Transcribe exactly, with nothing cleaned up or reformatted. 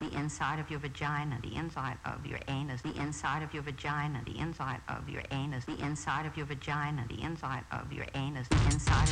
the inside of your vagina, the inside of your anus, the inside of your vagina, the inside of your anus, the inside of your vagina, the inside of your anus, the inside